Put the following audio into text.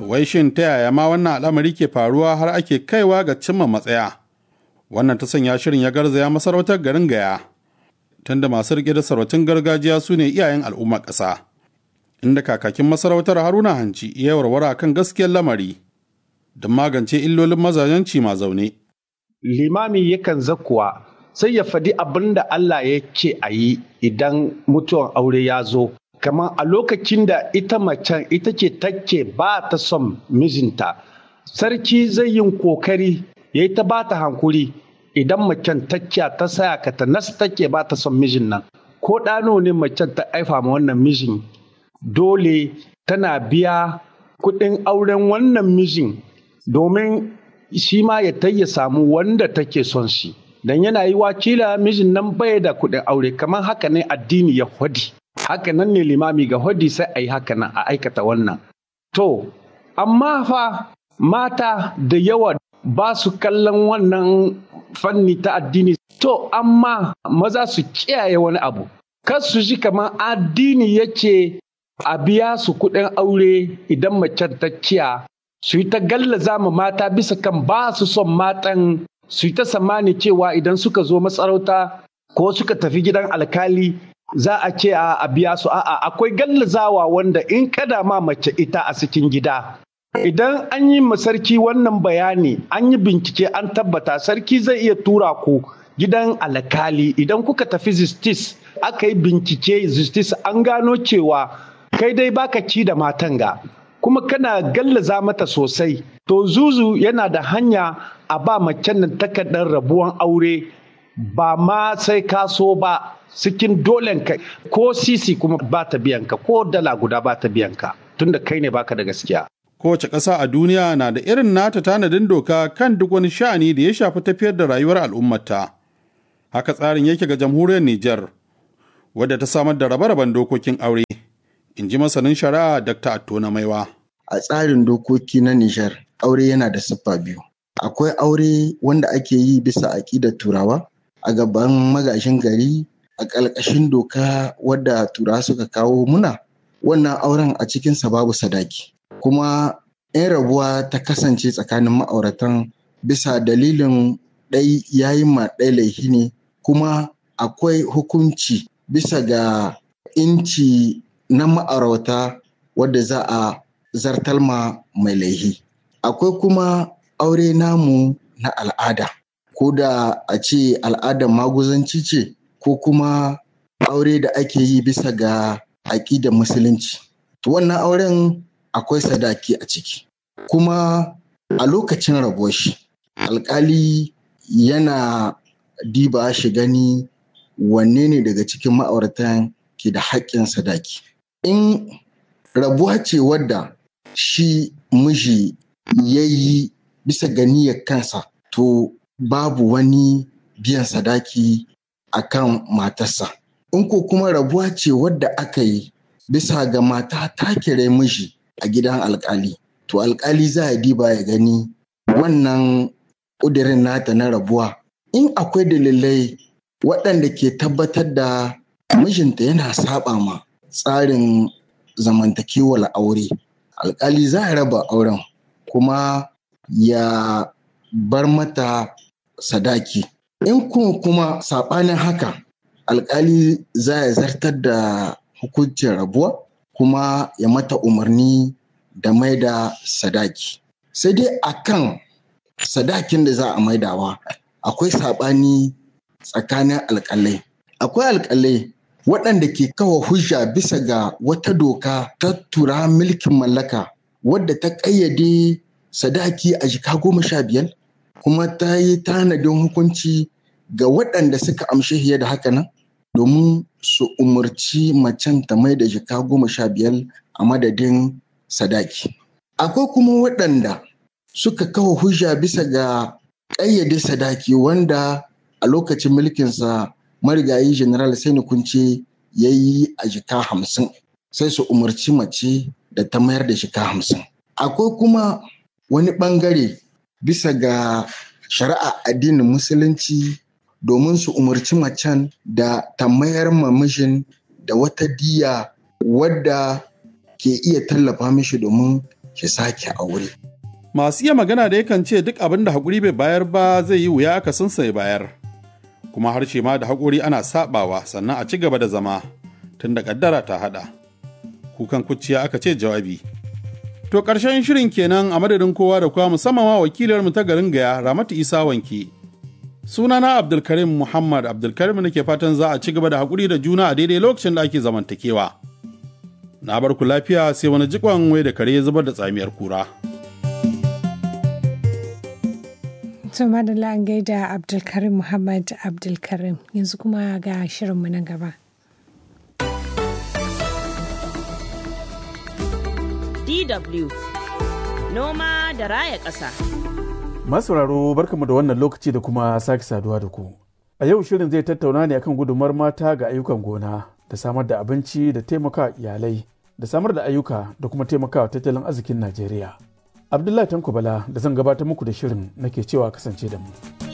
Wai shin ta yaya ma wannan al'amari ke faruwa har ake kaiwa ga cimma matsaya? Wannan ta sanya shirin ya garzaya masarautar garin Gaya, tunda masu riƙe da sarautun gargajiya su ne iyayen al'ummar ƙasa. Inda kakakin masarautar Haruna Hanci ya warware kan gaskiyar lamari don magance illolin mazajen cima zaune. Limami yakan zakuwa sai ya faɗi abin da Allah ya ce a yi idan mutuwan aure ya zo. Kamar a lokacin da ita macen ita ce take ba ta son mijinta, sarki zai yin kokari ya yi ta ba ta hankuri idan macen ta saya ka ta nas take ba ta son mijin nan. Ko ɗano ne macen ta haifa ma wannan mijin, dole tana biya kuɗin auren wannan mijin domin shi ma ya samu wanda take son shi. Dan yana yi wakila mijin nan bai da kuɗin aure, kamar haka ne addini ya hodi. Haka nan ne limami ga hodi sai a yi haka nan a aikata wannan. To, amma fa mata da yawa ba su kallon wannan fanni ta addini. To, amma maza su kiyaye wani abu. Kar su ji kamar addini ya ce a biya su kuɗin aure idan macen ta ciya, su yi ta gallaza ma mata bisa kan ba su son matan, su yi ta tsammani cewa idan suka zo masarauta ko suka tafi gidan alkali za a ce a biya su. A'a, akwai gallazawa wanda in kada ma mace ita a cikin gida. Idan an yi ma sarki wannan bayani, an yi bincike, an tabbata, sarki zai iya tura ku gidan alkali. Idan kuka tafi justice, aka yi bincike justice, an gano cewa kai dai baka ci da matan ga, kuma kana gallaza mata sosai. To zuzu yana da hanya a ba macen nan takardar rabuwan aure, ba ma sai ka so ba, cikin dolenka, ko sisi kuma ba ta biyanka, ko dala guda ba ta biyanka, tunda kai ne baka da gaskiya. Kowace ƙasa a duniya na da irin nata tanadin doka kan duk wani sha'ani da ya shafi tafiyar da rayuwar al'ummata. Haka tsarin yake ga jamhuriyar Nijar, wadda ta samar da rabe-raben dokokin aure, in ji masanin shari'a Dr. Attona Maiwa. A tsarin dokoki na Nijar, aure yana da siffa biyu. Akwai aure wanda ake yi bisa aƙidar Turawa a gaban magashin gari a ƙarƙashin doka wadda Turawa suka kawo muna. Wannan auren a cikinsa babu sadaki. Kuma in rabuwa ta kasance tsakanin ma'auratan bisa dalilin ɗai yayi ma ɗai laifi ne, kuma akwai hukunci bisa ga inci na ma'aurata wadda za a zartar ma mai laifi. Akwai kuma aure namu na al'ada, ko da a ce al'adar maguzanci ce, ko kuma aure da ake yi bisa ga aƙidar musulunci. Wannan auren akwai sadaki a ciki. Kuma a lokacin rabuwar shi, alƙali yana diba shi gani wanne ne daga cikin ma'auratan ke da haƙƙin sadaki. In rabuwa ce wadda shi miji ya yi bisa ga niyyar kansa, to babu wani biyan sadaki a kan matarsa. In ko kuma rabuwa ce wadda aka yi bisa ga mata ta kira miji a gidan alƙali, to alƙali za a diba ya gani wannan ƙudurin nata na rabuwa. In akwai dalilai waɗanda ke tabbatar da mijinta yana saba ma tsarin zamantakewar aure, alƙali za a raba auren kuma ya bar mata sadaki. In kuma saɓanin haka, alƙali za ya zartar da hukuncin rabuwa kuma ya mata umarni da maida sadaki. Sai dai akan sadakin da za a maidawa akwai saɓani tsakanin alƙalai. Akwai alƙalai waɗanda ke kawo hujja bisa ga wata doka ta tura mulkin mallaka wadda ta ƙayyade sadaki a jika 15, kuma ta yi tanadin hukunci ga waɗanda suka amshi fiye da haka nan domin su umarci macen ta mai da jika 15 a madadin sadaki. Akwai kuma waɗanda suka kawo hujja bisa ga ƙayyade sadaki wanda a lokacin mulkinsa marigayi General Sani Kunce ya yi a jika 50, sai su umarci mace da ta mayar da jika 50. Akwai kuma wani ɓangare bisa ga shari'a addinin musulunci domin su umarci macen da ta mayar ma mijin da wata diya wadda ke iya tallafa mishi domin shi sake aure. Masu iya magana da yakan ce duk abin da haƙuri bai bayar ba zai yi wuya aka sun sai bayar. Kuma harshe ma da haƙuri ana saɓawa sannan a ci gaba da zama tun da ƙaddara ta haɗa. Kukan kuciya aka ce jawabi. To ƙarshen shirin kenan a madadin kowa da kowa musamman ma wakilarmu ta garin Gaya Ramatu Isa Wanki. Sunana Abdulkarim Muhammad Abdulkarim nake fatan za a ci gaba da haƙuri da juna a daidai lokacin da ake zamantakewa. Na bar ku lafiya sai wani jikon wai da kare ya zubar da tsamiyar kura. To madalla an gaida Abdulkarim Muhammad Abdulkarim yanzu kuma ga shirinmu na gaba. DW Noma da Raya Ƙasa. Masauraro barkamu da wannan lokaci da kuma sake saduwa da ku. A yau shirin zai tattauna ne akan gudunmawar mata ga ayyukan gona da samar da abinci da taimaka iyalai da samar da ayyuka da kuma taimakawa tattalin arzikin Najeriya. Abdullahi Tanko Bala da zan gabatar muku da shirin nake cewa kasance da mu.